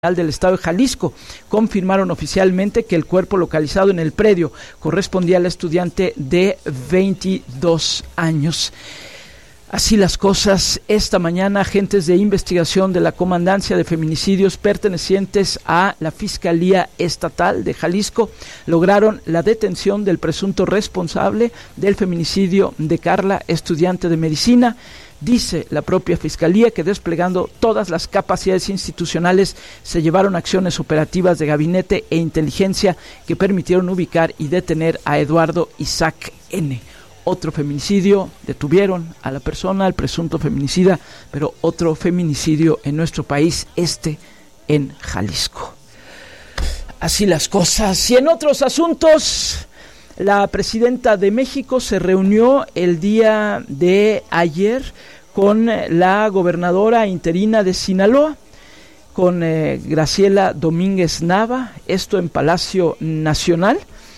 del Estado de Jalisco confirmaron oficialmente que el cuerpo localizado en el predio correspondía al estudiante de 22 años. Así las cosas, esta mañana agentes de investigación de la Comandancia de Feminicidios pertenecientes a la Fiscalía Estatal de Jalisco lograron la detención del presunto responsable del feminicidio de Carla, estudiante de medicina. Dice la propia Fiscalía que desplegando todas las capacidades institucionales se llevaron acciones operativas de gabinete e inteligencia que permitieron ubicar y detener a Eduardo Isaac N. Otro feminicidio, detuvieron a la persona, al presunto feminicida, pero otro feminicidio en nuestro país, en Jalisco. Así las cosas. Y en otros asuntos, la presidenta de México se reunió el día de ayer con la gobernadora interina de Sinaloa, con Graciela Domínguez Nava, esto en Palacio Nacional.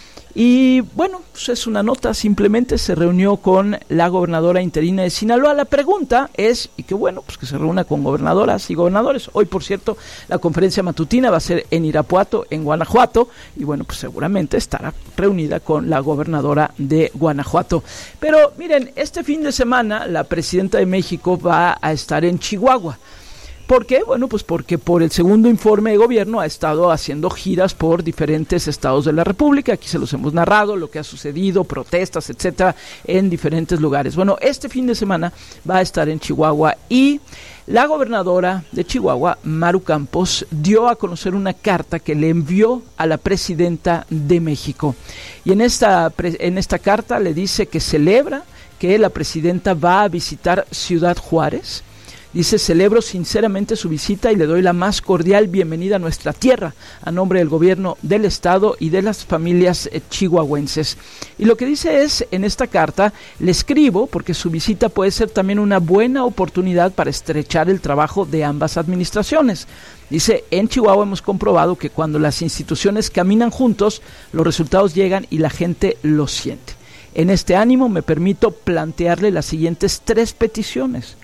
Y bueno, pues es una nota, simplemente se reunió con la gobernadora interina de Sinaloa. La pregunta es, y qué bueno, pues que se reúna con gobernadoras y gobernadores. Hoy, por cierto, la conferencia matutina va a ser en Irapuato, en Guanajuato, y bueno, pues seguramente estará reunida con la gobernadora de Guanajuato. Pero miren, este fin de semana la presidenta de México va a estar en Chihuahua. ¿Por qué? Bueno, pues porque por el segundo informe de gobierno ha estado haciendo giras por diferentes estados de la República. Aquí se los hemos narrado, lo que ha sucedido, protestas, etcétera, en diferentes lugares. Bueno, este fin de semana va a estar en Chihuahua y la gobernadora de Chihuahua, Maru Campos, dio a conocer una carta que le envió a la presidenta de México. Y en esta carta le dice que celebra que la presidenta va a visitar Ciudad Juárez. Dice, celebro sinceramente su visita y le doy la más cordial bienvenida a nuestra tierra, a nombre del gobierno del estado y de las familias chihuahuenses. Y lo que dice es, en esta carta, le escribo porque su visita puede ser también una buena oportunidad para estrechar el trabajo de ambas administraciones. Dice, en Chihuahua hemos comprobado que cuando las instituciones caminan juntos, los resultados llegan y la gente los siente. En este ánimo me permito plantearle las siguientes 3 peticiones.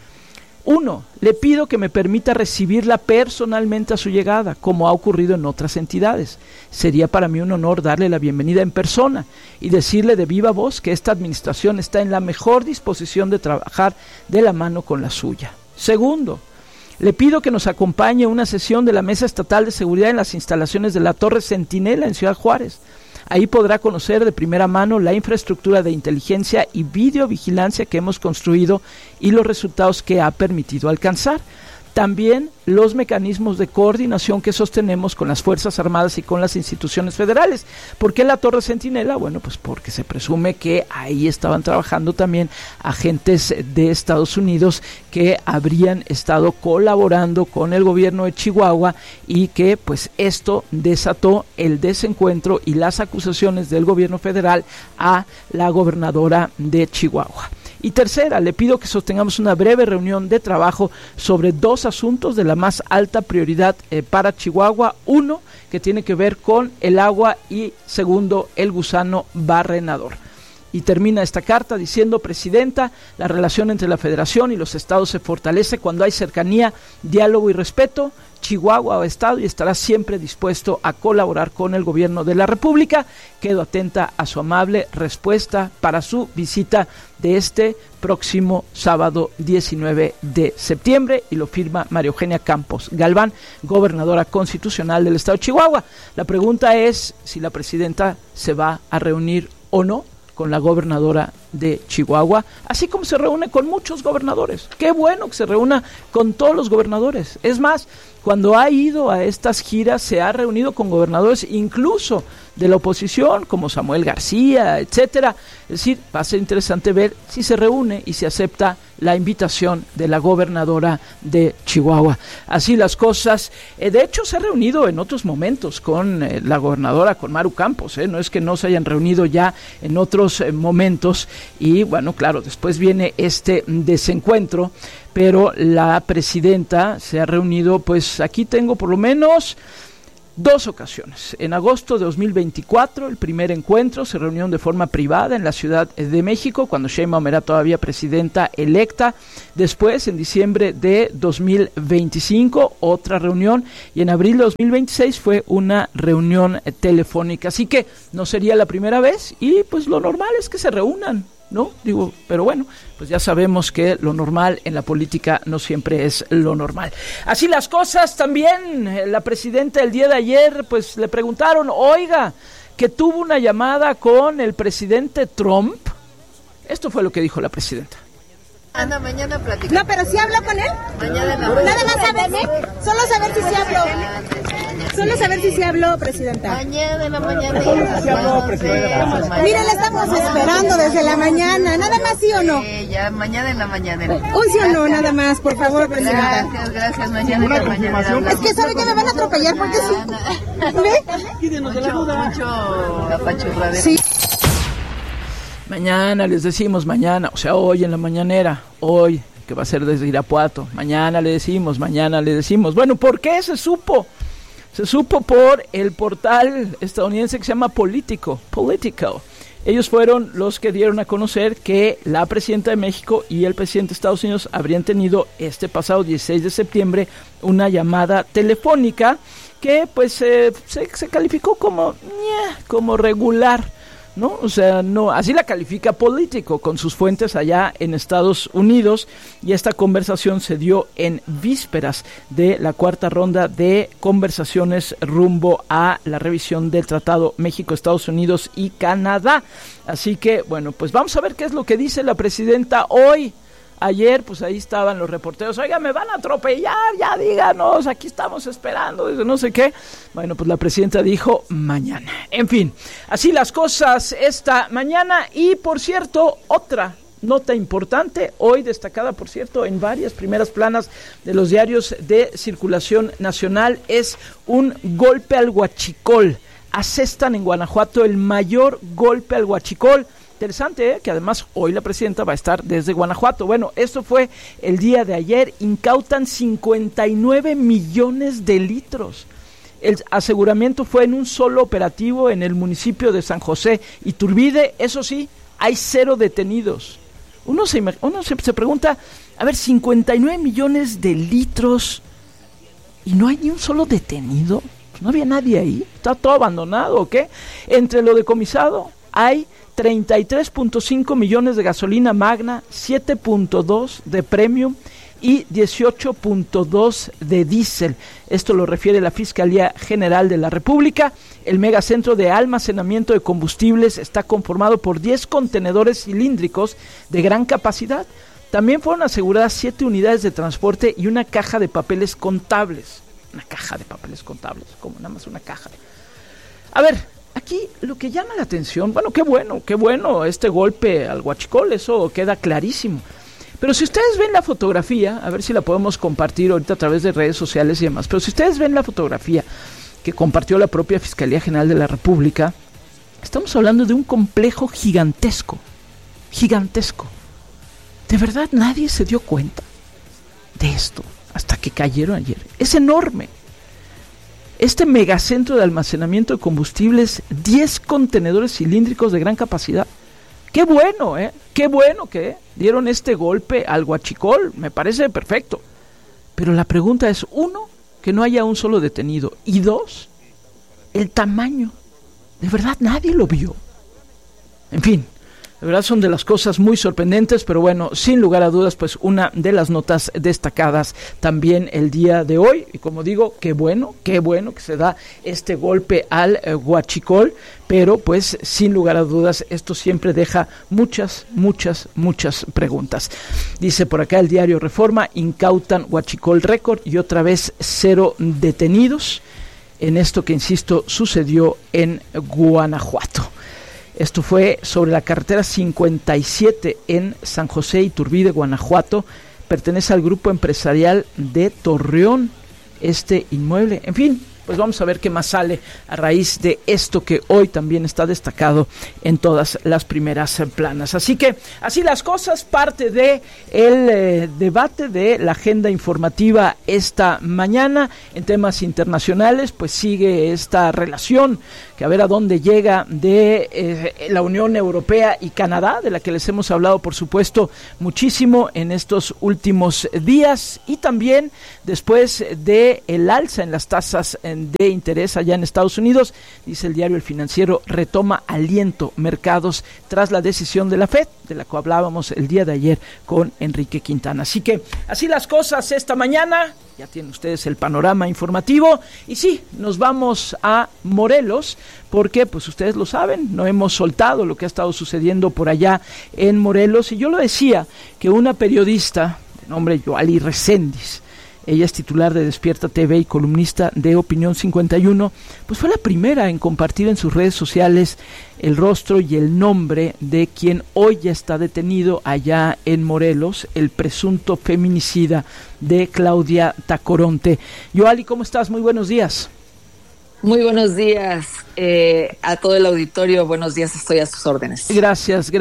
1. Le pido que me permita recibirla personalmente a su llegada, como ha ocurrido en otras entidades. Sería para mí un honor darle la bienvenida en persona y decirle de viva voz que esta administración está en la mejor disposición de trabajar de la mano con la suya. 2. Le pido que nos acompañe a una sesión de la Mesa Estatal de Seguridad en las instalaciones de la Torre Centinela en Ciudad Juárez. Ahí podrá conocer de primera mano la infraestructura de inteligencia y videovigilancia que hemos construido y los resultados que ha permitido alcanzar. También los mecanismos de coordinación que sostenemos con las Fuerzas Armadas y con las instituciones federales. ¿Por qué la Torre Centinela? Bueno, pues porque se presume que ahí estaban trabajando también agentes de Estados Unidos que habrían estado colaborando con el gobierno de Chihuahua y que pues esto desató el desencuentro y las acusaciones del gobierno federal a la gobernadora de Chihuahua. Y tercera, le pido que sostengamos una breve reunión de trabajo sobre 2 asuntos de la más alta prioridad para Chihuahua. 1, que tiene que ver con el agua y 2, el gusano barrenador. Y termina esta carta diciendo, Presidenta, la relación entre la Federación y los estados se fortalece cuando hay cercanía, diálogo y respeto. Chihuahua Estado y estará siempre dispuesto a colaborar con el gobierno de la República. Quedo atenta a su amable respuesta para su visita de este próximo sábado 19 de septiembre y lo firma María Eugenia Campos Galván, gobernadora constitucional del estado de Chihuahua. La pregunta es si la presidenta se va a reunir o no con la gobernadora de Chihuahua, así como se reúne con muchos gobernadores. Qué bueno que se reúna con todos los gobernadores. Es más, cuando ha ido a estas giras se ha reunido con gobernadores incluso de la oposición, como Samuel García, etcétera. Es decir, va a ser interesante ver si se reúne y se acepta la invitación de la gobernadora de Chihuahua. Así las cosas. De hecho, se ha reunido en otros momentos con la gobernadora, con Maru Campos. No es que no se hayan reunido ya en otros momentos. Y bueno, claro, después viene este desencuentro, pero la presidenta se ha reunido, pues aquí tengo por lo menos 2 ocasiones. En agosto de 2024, el primer encuentro se reunieron de forma privada en la Ciudad de México, cuando Sheinbaum era todavía presidenta electa. Después, en diciembre de 2025, otra reunión. Y en abril de 2026 fue una reunión telefónica. Así que no sería la primera vez y pues lo normal es que se reúnan, ¿no? Digo, pero bueno, pues ya sabemos que lo normal en la política no siempre es lo normal. Así las cosas también, la presidenta el día de ayer, pues le preguntaron, oiga, que tuvo una llamada con el presidente Trump. Esto fue lo que dijo la presidenta. Mañana platicamos. No, pero ¿sí habló con él? Mañana no. Nada más saberme, solo saber si sí habló. Solo saber si sí habló, presidenta. Mañana en la mañana. Sí habló, presidenta. Mira, le estamos esperando desde la mañana. ¿Nada más sí o no? Ya, mañana en la mañana. Un sí o no, nada más, por favor, presidenta. Gracias, mañana en la mañana. Es que sabe que me van a atropellar porque sí. ¿Ve? Mucho apachurradero. Sí. Mañana les decimos, mañana, o sea, hoy en la mañanera, hoy, que va a ser desde Irapuato, mañana le decimos. Bueno, ¿por qué se supo? Se supo por el portal estadounidense que se llama Political. Ellos fueron los que dieron a conocer que la presidenta de México y el presidente de Estados Unidos habrían tenido este pasado 16 de septiembre una llamada telefónica que pues se calificó como regular, ¿no? O sea, no, así la califica Político con sus fuentes allá en Estados Unidos, y esta conversación se dio en vísperas de la cuarta ronda de conversaciones rumbo a la revisión del Tratado México, Estados Unidos y Canadá. Así que, bueno, pues vamos a ver qué es lo que dice la presidenta hoy. Ayer, pues ahí estaban los reporteros, oiga, me van a atropellar, ya díganos, aquí estamos esperando, desde no sé qué. Bueno, pues la presidenta dijo mañana. En fin, así las cosas esta mañana. Y por cierto, otra nota importante, hoy destacada, por cierto, en varias primeras planas de los diarios de circulación nacional, es un golpe al huachicol. Asestan en Guanajuato el mayor golpe al huachicol. Interesante, que además hoy la presidenta va a estar desde Guanajuato. Bueno, esto fue el día de ayer. Incautan 59 millones de litros. El aseguramiento fue en un solo operativo en el municipio de San José Iturbide. Eso sí, hay 0 detenidos. Uno se pregunta, a ver, 59 millones de litros y no hay ni un solo detenido. Pues no había nadie ahí. ¿Está todo abandonado o qué? Entre lo decomisado hay 33.5 millones de gasolina magna, 7.2 de premium y 18.2 de diésel. Esto lo refiere la Fiscalía General de la República. El megacentro de almacenamiento de combustibles está conformado por 10 contenedores cilíndricos de gran capacidad. También fueron aseguradas 7 unidades de transporte y una caja de papeles contables. Una caja de papeles contables, como nada más una caja. A ver, aquí lo que llama la atención, bueno, qué bueno este golpe al huachicol, eso queda clarísimo. Pero si ustedes ven la fotografía, a ver si la podemos compartir ahorita a través de redes sociales y demás, pero si ustedes ven la fotografía que compartió la propia Fiscalía General de la República, estamos hablando de un complejo gigantesco. De verdad nadie se dio cuenta de esto hasta que cayeron ayer. Es enorme. Este megacentro de almacenamiento de combustibles, 10 contenedores cilíndricos de gran capacidad. Qué bueno, qué bueno que dieron este golpe al huachicol, me parece perfecto. Pero la pregunta es, 1, que no haya un solo detenido, y 2, el tamaño. De verdad nadie lo vio. En fin, de verdad son de las cosas muy sorprendentes, pero bueno, sin lugar a dudas, pues una de las notas destacadas también el día de hoy. Y como digo, qué bueno que se da este golpe al huachicol, pero pues sin lugar a dudas esto siempre deja muchas preguntas. Dice por acá el diario Reforma, incautan huachicol récord y otra vez 0 detenidos en esto que, insisto, sucedió en Guanajuato. Esto fue sobre la carretera 57 en San José Iturbide, Guanajuato. Pertenece al grupo empresarial de Torreón, este inmueble. En fin, pues vamos a ver qué más sale a raíz de esto que hoy también está destacado en todas las primeras planas. Así que así las cosas, parte de el debate de la agenda informativa esta mañana. En temas internacionales, pues sigue esta relación que a ver a dónde llega de la Unión Europea y Canadá, de la que les hemos hablado por supuesto muchísimo en estos últimos días, y también después de el alza en las tasas de interés allá en Estados Unidos, dice el diario El Financiero, retoma aliento mercados tras la decisión de la FED, de la que hablábamos el día de ayer con Enrique Quintana. Así que así las cosas esta mañana. Ya tienen ustedes el panorama informativo y sí, nos vamos a Morelos porque pues ustedes lo saben, no hemos soltado lo que ha estado sucediendo por allá en Morelos, y yo lo decía que una periodista de nombre Yoali Reséndiz, ella es titular de Despierta TV y columnista de Opinión 51, pues fue la primera en compartir en sus redes sociales el rostro y el nombre de quien hoy ya está detenido allá en Morelos, el presunto feminicida de Claudia Tacoronte. Yoali, ¿cómo estás? Muy buenos días. Muy buenos días a todo el auditorio, buenos días, estoy a sus órdenes. Gracias,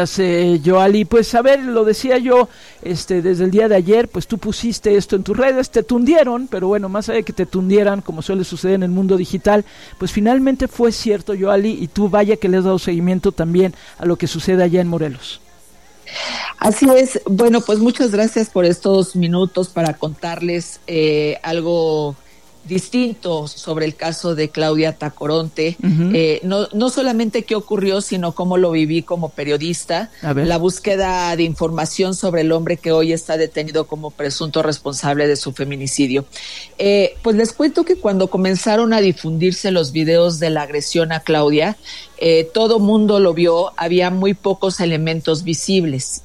Yoali. Pues a ver, lo decía yo desde el día de ayer, pues tú pusiste esto en tus redes, te tundieron, pero bueno, más allá de que te tundieran, como suele suceder en el mundo digital, pues finalmente fue cierto, Yoali, y tú vaya que le has dado seguimiento también a lo que sucede allá en Morelos. Así es, bueno, pues muchas gracias por estos minutos para contarles algo distinto sobre el caso de Claudia Tacoronte. No solamente qué ocurrió, sino cómo lo viví como periodista, la búsqueda de información sobre el hombre que hoy está detenido como presunto responsable de su feminicidio. Pues les cuento que cuando comenzaron a difundirse los videos de la agresión a Claudia, todo mundo lo vio, había muy pocos elementos visibles.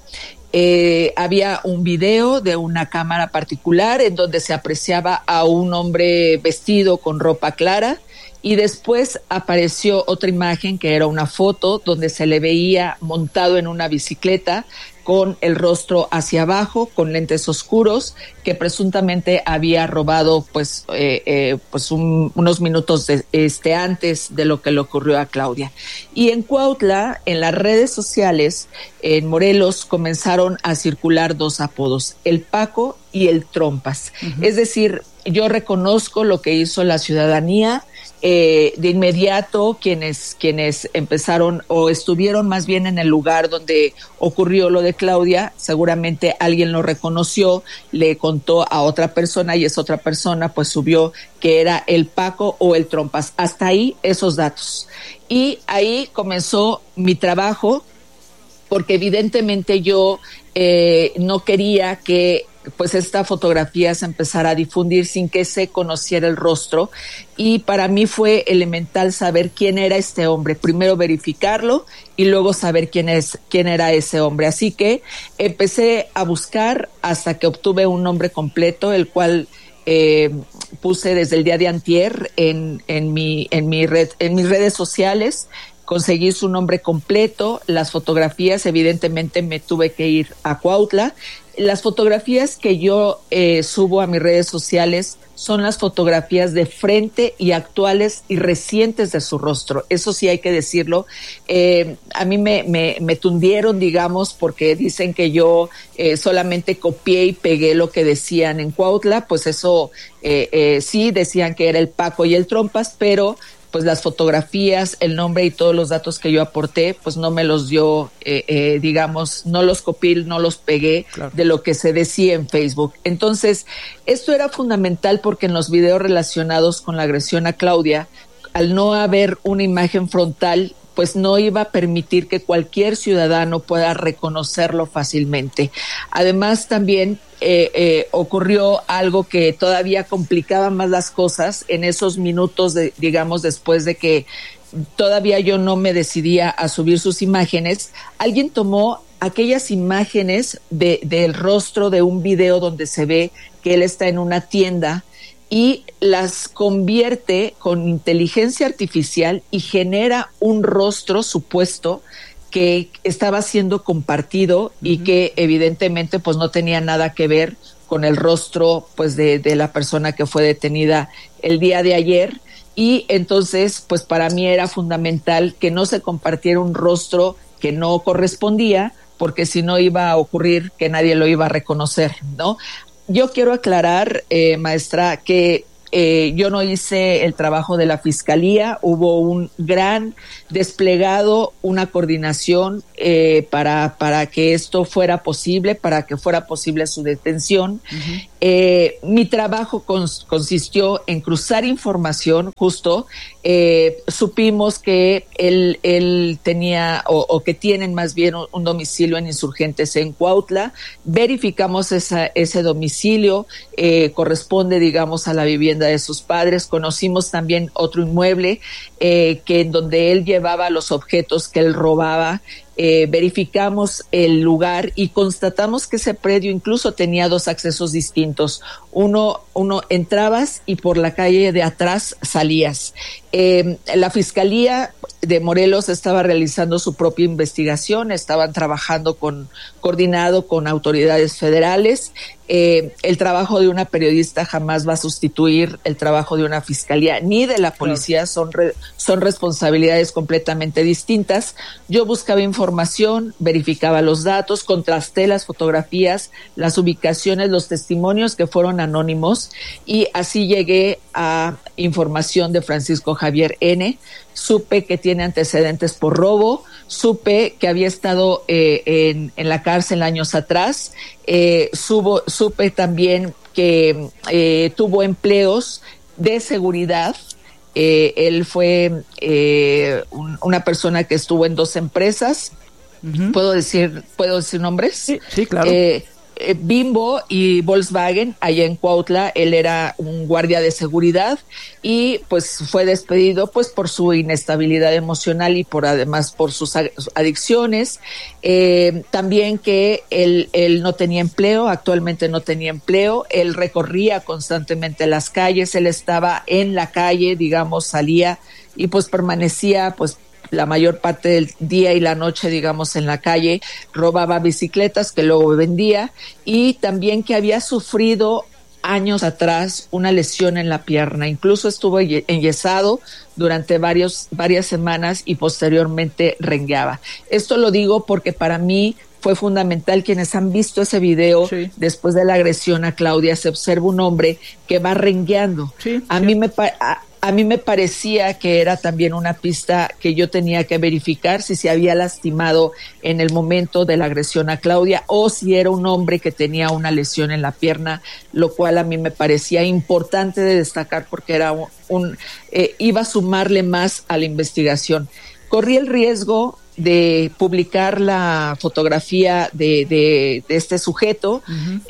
Había un video de una cámara particular en donde se apreciaba a un hombre vestido con ropa clara, y después apareció otra imagen que era una foto donde se le veía montado en una bicicleta con el rostro hacia abajo, con lentes oscuros, que presuntamente había robado unos minutos antes de lo que le ocurrió a Claudia. Y en Cuautla, en las redes sociales, en Morelos, comenzaron a circular dos apodos, el Paco y el Trompas. Es decir, yo reconozco lo que hizo la ciudadanía. De inmediato quienes empezaron o estuvieron más bien en el lugar donde ocurrió lo de Claudia, seguramente alguien lo reconoció, le contó a otra persona y esa otra persona pues subió que era el Paco o el Trompas. Hasta ahí esos datos. Y ahí comenzó mi trabajo, porque evidentemente yo no quería que pues esta fotografía se empezara a difundir sin que se conociera el rostro, y para mí fue elemental saber quién era este hombre, primero verificarlo y luego saber quién era ese hombre. Así que empecé a buscar hasta que obtuve un nombre completo, el cual puse desde el día de antier en mis redes sociales. Conseguí su nombre completo, las fotografías, evidentemente me tuve que ir a Cuautla. Las fotografías que yo subo a mis redes sociales son las fotografías de frente y actuales y recientes de su rostro. Eso sí hay que decirlo. A mí me tundieron, digamos, porque dicen que yo solamente copié y pegué lo que decían en Cuautla. Pues eso sí, decían que era el Paco y el Trompas, pero pues las fotografías, el nombre y todos los datos que yo aporté, pues no me los dio, digamos, no los copié, no los pegué, claro, de lo que se decía en Facebook. Entonces, esto era fundamental porque en los videos relacionados con la agresión a Claudia, al no haber una imagen frontal, pues no iba a permitir que cualquier ciudadano pueda reconocerlo fácilmente. Además, también ocurrió algo que todavía complicaba más las cosas en esos minutos, digamos, después de que todavía yo no me decidía a subir sus imágenes. Alguien tomó aquellas imágenes del rostro de un video donde se ve que él está en una tienda y las convierte con inteligencia artificial y genera un rostro supuesto que estaba siendo compartido y que evidentemente pues no tenía nada que ver con el rostro pues de la persona que fue detenida el día de ayer. Y entonces, pues para mí era fundamental que no se compartiera un rostro que no correspondía, porque si no iba a ocurrir que nadie lo iba a reconocer, ¿no? Yo quiero aclarar, maestra, que yo no hice el trabajo de la Fiscalía. Hubo un gran desplegado, una coordinación para que esto fuera posible, para que fuera posible su detención. Mi trabajo consistió en cruzar información. Justo supimos que él tenía o que tienen más bien un domicilio en Insurgentes en Cuautla. Verificamos ese domicilio, corresponde, digamos, a la vivienda de sus padres. Conocimos también otro inmueble que en donde él llevaba los objetos que él robaba. Verificamos el lugar y constatamos que ese predio incluso tenía dos accesos distintos. Uno entrabas y por la calle de atrás salías. La Fiscalía de Morelos estaba realizando su propia investigación, estaban trabajando coordinado con autoridades federales. El trabajo de una periodista jamás va a sustituir el trabajo de una fiscalía ni de la policía. Son responsabilidades completamente distintas. Yo buscaba información, verificaba los datos, contrasté las fotografías, las ubicaciones, los testimonios que fueron anónimos, y así llegué a información de Francisco Javier N. Supe que tiene antecedentes por robo, supe que había estado en la cárcel años atrás, supe también que tuvo empleos de seguridad. Él fue una persona que estuvo en 2 empresas. ¿Puedo decir nombres? Sí, claro. Bimbo y Volkswagen, allá en Cuautla. Él era un guardia de seguridad y pues fue despedido pues por su inestabilidad emocional y además por sus adicciones. También que él no tenía empleo, actualmente no tenía empleo. Él recorría constantemente las calles, él estaba en la calle, digamos, salía y pues permanecía pues la mayor parte del día y la noche, digamos, en la calle. Robaba bicicletas que luego vendía, y también que había sufrido años atrás una lesión en la pierna. Incluso estuvo enyesado durante varias semanas y posteriormente rengueaba. Esto lo digo porque para mí fue fundamental. Quienes han visto ese video, sí, después de la agresión a Claudia, se observa un hombre que va rengueando. Sí, a mí me parecía que era también una pista que yo tenía que verificar si se había lastimado en el momento de la agresión a Claudia o si era un hombre que tenía una lesión en la pierna, lo cual a mí me parecía importante de destacar porque era iba a sumarle más a la investigación. Corrí el riesgo de publicar la fotografía de este sujeto.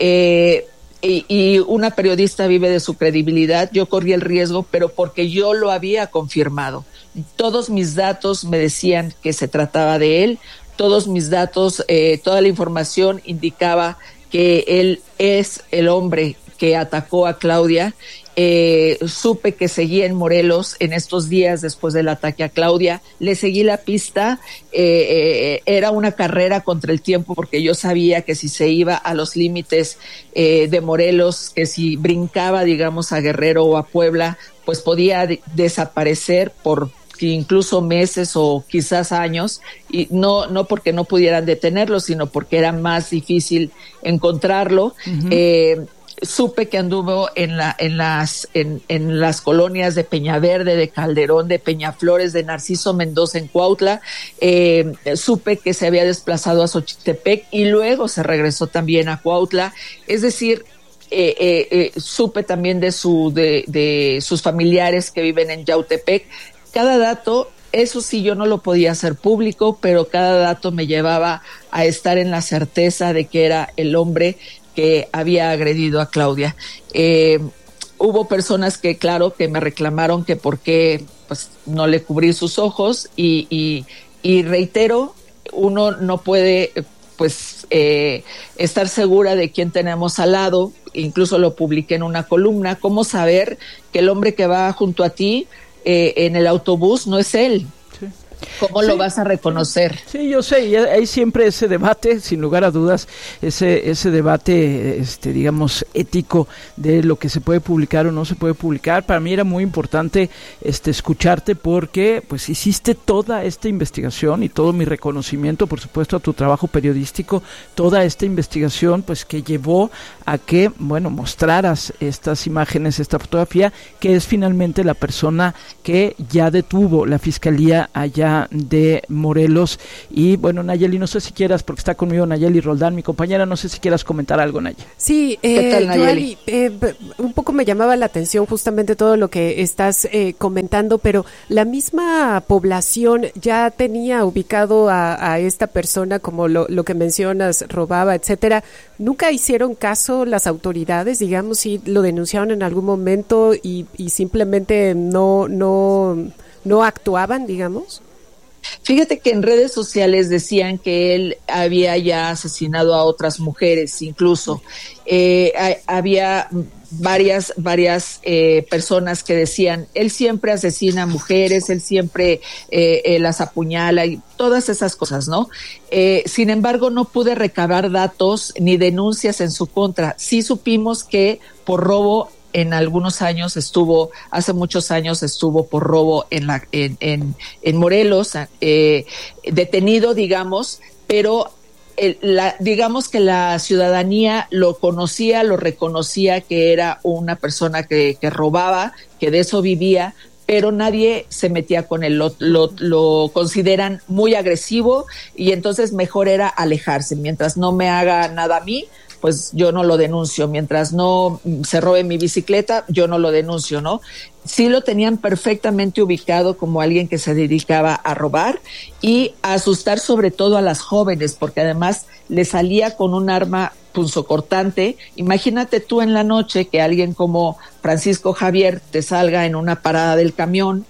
Y una periodista vive de su credibilidad. Yo corrí el riesgo, pero porque yo lo había confirmado. Todos mis datos me decían que se trataba de él. Todos mis datos, toda la información indicaba que él es el hombre que atacó a Claudia. Supe que seguía en Morelos en estos días después del ataque a Claudia. Le seguí la pista. Era una carrera contra el tiempo porque yo sabía que si se iba a los límites de Morelos, que si brincaba, digamos, a Guerrero o a Puebla, pues podía desaparecer por incluso meses o quizás años, y no porque no pudieran detenerlo, sino porque era más difícil encontrarlo. Supe que anduvo en las colonias de Peñaverde, de Calderón, de Peñaflores, de Narciso Mendoza en Cuautla. Supe que se había desplazado a Xochitepec y luego se regresó también a Cuautla. Es decir, supe también de sus familiares que viven en Yautepec. Cada dato, eso sí, yo no lo podía hacer público, pero cada dato me llevaba a estar en la certeza de que era el hombre que había agredido a Claudia. Hubo personas que, claro, que me reclamaron que por qué pues, no le cubrí sus ojos y reitero, uno no puede pues estar segura de quién tenemos al lado. Incluso lo publiqué en una columna. ¿Cómo saber que el hombre que va junto a ti en el autobús no es él? ¿Cómo lo vas a reconocer? Sí, yo sé, y hay siempre ese debate, sin lugar a dudas, ese debate, digamos, ético de lo que se puede publicar o no se puede publicar. Para mí era muy importante escucharte porque pues hiciste toda esta investigación y todo mi reconocimiento, por supuesto, a tu trabajo periodístico, toda esta investigación pues que llevó a que, bueno, mostraras estas imágenes, esta fotografía, que es finalmente la persona que ya detuvo la Fiscalía allá de Morelos. Y bueno, Nayeli, no sé si quieras, porque está conmigo Nayeli Roldán, mi compañera, no sé si quieras comentar algo, Nayeli. Sí, ¿qué tal, Nayeli? Un poco me llamaba la atención justamente todo lo que estás comentando, pero la misma población ya tenía ubicado a esta persona, como lo que mencionas, robaba, etcétera. ¿Nunca hicieron caso las autoridades, digamos, si lo denunciaron en algún momento y simplemente no actuaban, digamos? Fíjate que en redes sociales decían que él había ya asesinado a otras mujeres, incluso. Había varias personas que decían, él siempre asesina a mujeres, él siempre las apuñala y todas esas cosas, ¿no? Sin embargo, no pude recabar datos ni denuncias en su contra. Sí supimos que por robo en algunos años hace muchos años estuvo por robo en Morelos, detenido, digamos, pero digamos que la ciudadanía lo conocía, lo reconocía que era una persona que robaba, que de eso vivía, pero nadie se metía con él, lo consideran muy agresivo y entonces mejor era alejarse. Mientras no me haga nada a mí, pues yo no lo denuncio. Mientras no se robe mi bicicleta, yo no lo denuncio, ¿no? Sí lo tenían perfectamente ubicado como alguien que se dedicaba a robar y a asustar sobre todo a las jóvenes, porque además le salía con un arma punzocortante. Imagínate tú en la noche que alguien como Francisco Javier te salga en una parada del camión,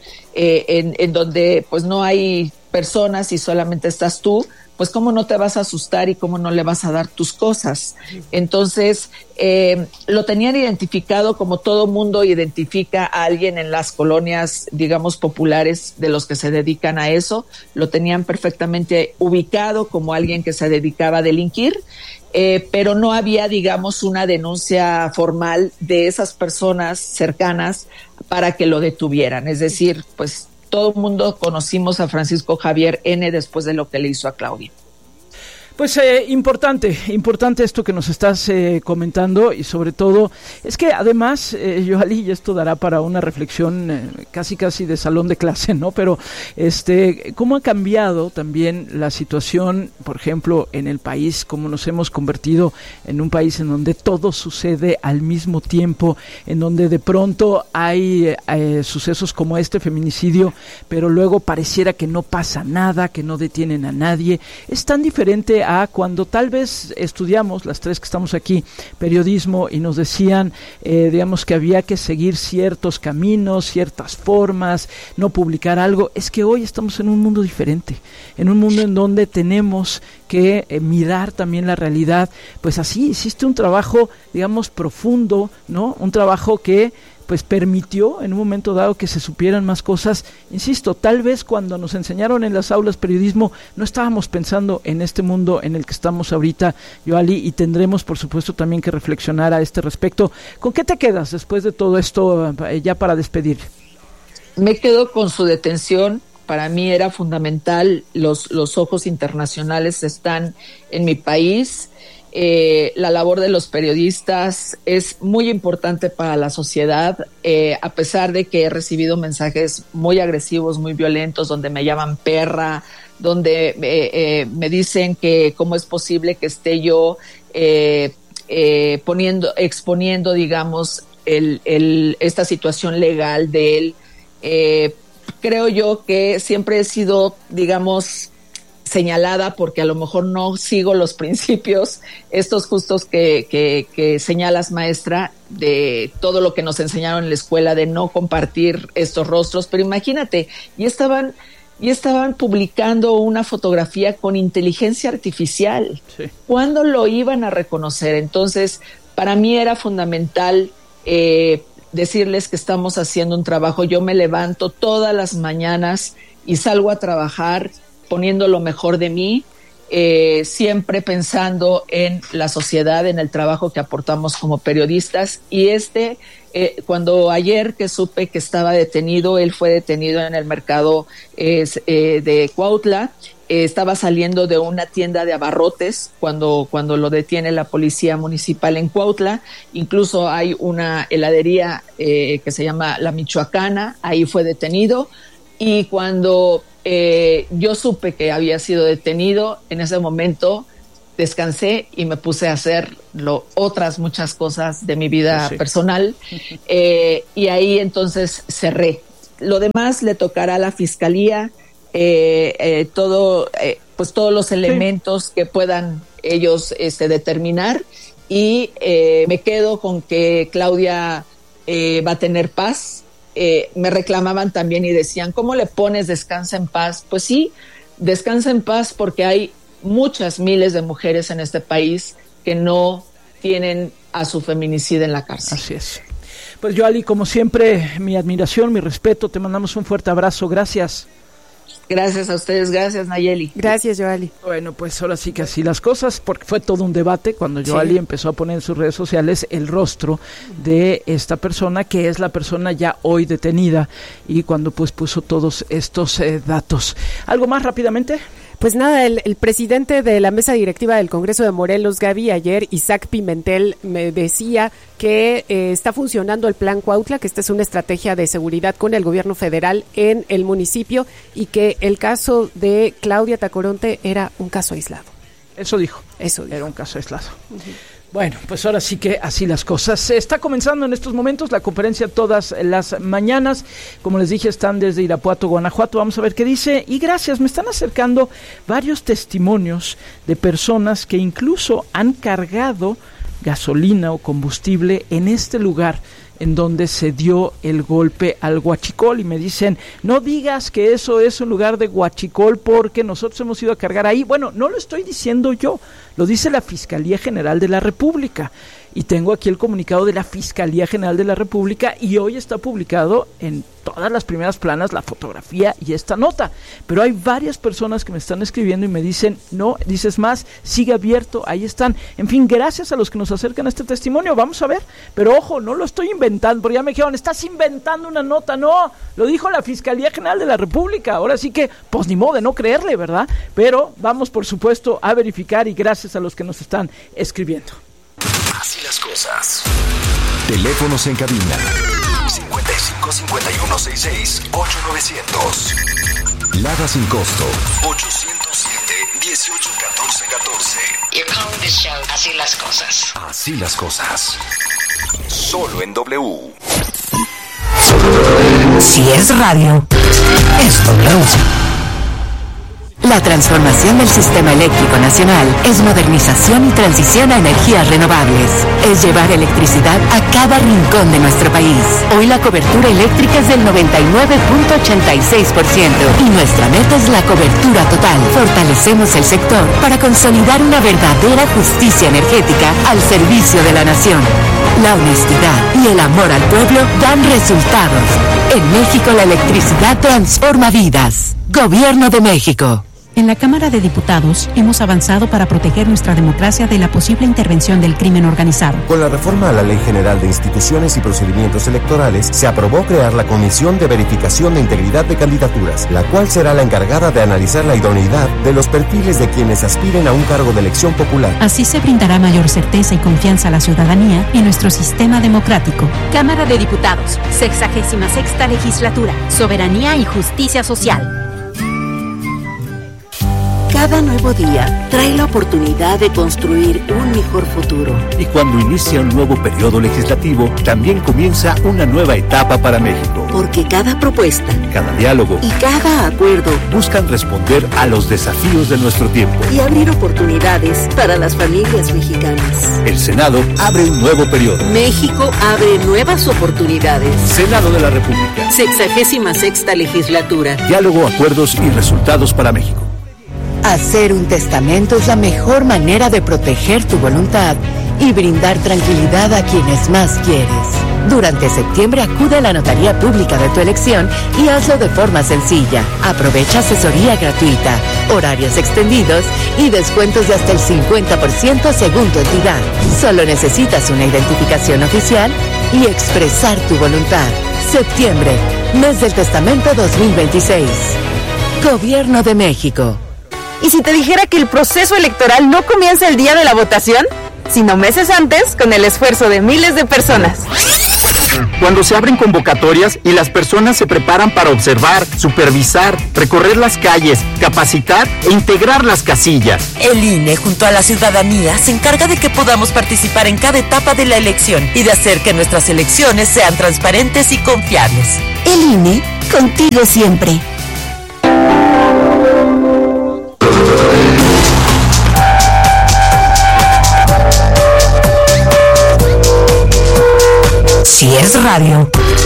en donde pues no hay personas y solamente estás tú, pues cómo no te vas a asustar y cómo no le vas a dar tus cosas. Entonces, lo tenían identificado como todo mundo identifica a alguien en las colonias, digamos, populares de los que se dedican a eso. Lo tenían perfectamente ubicado como alguien que se dedicaba a delinquir, pero no había, digamos, una denuncia formal de esas personas cercanas para que lo detuvieran. Es decir, pues todo el mundo conocimos a Francisco Javier N. después de lo que le hizo a Claudia. Pues importante esto que nos estás comentando y sobre todo es que además, Yoali, y esto dará para una reflexión casi de salón de clase, ¿no? Pero cómo ha cambiado también la situación, por ejemplo, en el país, cómo nos hemos convertido en un país en donde todo sucede al mismo tiempo, en donde de pronto hay sucesos como este feminicidio, pero luego pareciera que no pasa nada, que no detienen a nadie. Es tan diferente a cuando tal vez estudiamos, las tres que estamos aquí, periodismo, y nos decían, digamos, que había que seguir ciertos caminos, ciertas formas, no publicar algo. Es que hoy estamos en un mundo diferente, en un mundo en donde tenemos que mirar también la realidad. Pues así, hiciste un trabajo, digamos, profundo, ¿no? Un trabajo que pues permitió en un momento dado que se supieran más cosas. Insisto, tal vez cuando nos enseñaron en las aulas periodismo no estábamos pensando en este mundo en el que estamos ahorita, Yoali, y tendremos por supuesto también que reflexionar a este respecto. ¿Con qué te quedas después de todo esto ya para despedir? Me quedo con su detención. Para mí era fundamental, los ojos internacionales están en mi país. La labor de los periodistas es muy importante para la sociedad, a pesar de que he recibido mensajes muy agresivos, muy violentos, donde me llaman perra, donde me dicen que cómo es posible que esté yo exponiendo, digamos, esta situación legal de él. Creo yo que siempre he sido, digamos, señalada porque a lo mejor no sigo los principios estos justos que señalas, maestra, de todo lo que nos enseñaron en la escuela de no compartir estos rostros, pero imagínate, y estaban publicando una fotografía con inteligencia artificial. Sí. ¿Cuándo lo iban a reconocer? Entonces, para mí era fundamental decirles que estamos haciendo un trabajo. Yo me levanto todas las mañanas y salgo a trabajar poniendo lo mejor de mí, siempre pensando en la sociedad, en el trabajo que aportamos como periodistas. Y cuando ayer que supe que estaba detenido, él fue detenido en el mercado de Cuautla, estaba saliendo de una tienda de abarrotes cuando lo detiene la policía municipal en Cuautla. Incluso hay una heladería que se llama La Michoacana, ahí fue detenido. Y cuando yo supe que había sido detenido, en ese momento descansé y me puse a hacer otras muchas cosas de mi vida personal, y ahí entonces cerré. Lo demás le tocará a la fiscalía, todos los elementos que puedan ellos determinar, y me quedo con que Claudia va a tener paz. Me reclamaban también y decían, ¿cómo le pones descansa en paz? Pues sí, descansa en paz porque hay muchas miles de mujeres en este país que no tienen a su feminicida en la cárcel. Así es. Pues Yoali, como siempre, mi admiración, mi respeto, te mandamos un fuerte abrazo, gracias. Gracias a ustedes, gracias Nayeli. Gracias, Yoali. Bueno, pues ahora sí que así las cosas, porque fue todo un debate cuando Yoali empezó a poner en sus redes sociales el rostro de esta persona, que es la persona ya hoy detenida, y cuando pues puso todos estos datos. ¿Algo más rápidamente? Pues nada, el presidente de la mesa directiva del Congreso de Morelos, Gaby, ayer, Isaac Pimentel, me decía que está funcionando el Plan Cuautla, que esta es una estrategia de seguridad con el gobierno federal en el municipio, y que el caso de Claudia Tacoronte era un caso aislado. Eso dijo. Era un caso aislado. Bueno, pues ahora sí que así las cosas. Se está comenzando en estos momentos la conferencia todas las mañanas. Como les dije, están desde Irapuato, Guanajuato. Vamos a ver qué dice. Y gracias, me están acercando varios testimonios de personas que incluso han cargado gasolina o combustible en este lugar en donde se dio el golpe al huachicol, y me dicen, no digas que eso es un lugar de huachicol porque nosotros hemos ido a cargar ahí. Bueno, no lo estoy diciendo yo, lo dice la Fiscalía General de la República, y tengo aquí el comunicado de la Fiscalía General de la República, y hoy está publicado en todas las primeras planas la fotografía y esta nota, pero hay varias personas que me están escribiendo y me dicen, no, dices más, sigue abierto, ahí están. En fin, gracias a los que nos acercan a este testimonio, vamos a ver, pero ojo, no lo estoy inventando, porque ya me dijeron, estás inventando una nota. No, lo dijo la Fiscalía General de la República. Ahora sí que, pues ni modo de no creerle, ¿verdad? Pero vamos, por supuesto, a verificar, y gracias a los que nos están escribiendo. Así las cosas. Teléfonos en cabina 55 51 66 8900. Lada sin costo 807 18 14 14. You're calling this show Así las cosas. Así las cosas. Solo en W. Si es radio, es W. La transformación del sistema eléctrico nacional es modernización y transición a energías renovables. Es llevar electricidad a cada rincón de nuestro país. Hoy la cobertura eléctrica es del 99.86% y nuestra meta es la cobertura total. Fortalecemos el sector para consolidar una verdadera justicia energética al servicio de la nación. La honestidad y el amor al pueblo dan resultados. En México la electricidad transforma vidas. Gobierno de México. En la Cámara de Diputados hemos avanzado para proteger nuestra democracia de la posible intervención del crimen organizado. Con la reforma a la Ley General de Instituciones y Procedimientos Electorales, se aprobó crear la Comisión de Verificación de Integridad de Candidaturas, la cual será la encargada de analizar la idoneidad de los perfiles de quienes aspiren a un cargo de elección popular. Así se brindará mayor certeza y confianza a la ciudadanía en nuestro sistema democrático. Cámara de Diputados, 66ª Legislatura, Soberanía y Justicia Social. Cada nuevo día trae la oportunidad de construir un mejor futuro. Y cuando inicia un nuevo periodo legislativo, también comienza una nueva etapa para México. Porque cada propuesta, cada diálogo y cada acuerdo buscan responder a los desafíos de nuestro tiempo y abrir oportunidades para las familias mexicanas. El Senado abre un nuevo periodo. México abre nuevas oportunidades. Senado de la República. 66ª Legislatura. Diálogo, acuerdos y resultados para México. Hacer un testamento es la mejor manera de proteger tu voluntad y brindar tranquilidad a quienes más quieres. Durante septiembre acude a la notaría pública de tu elección y hazlo de forma sencilla. Aprovecha asesoría gratuita, horarios extendidos y descuentos de hasta el 50% según tu entidad. Solo necesitas una identificación oficial y expresar tu voluntad. Septiembre, mes del testamento 2026. Gobierno de México. ¿Y si te dijera que el proceso electoral no comienza el día de la votación, sino meses antes con el esfuerzo de miles de personas? Cuando se abren convocatorias y las personas se preparan para observar, supervisar, recorrer las calles, capacitar e integrar las casillas. El INE, junto a la ciudadanía, se encarga de que podamos participar en cada etapa de la elección y de hacer que nuestras elecciones sean transparentes y confiables. El INE, contigo siempre. Si es radio,